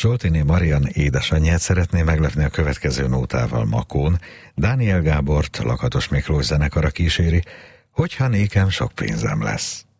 Zsoltiné Marian édesanyját szeretné meglepni a következő nótával Makón, Dániel Gábort Lakatos Miklós zenekara kíséri, Hogyha nékem sok pénzem lesz.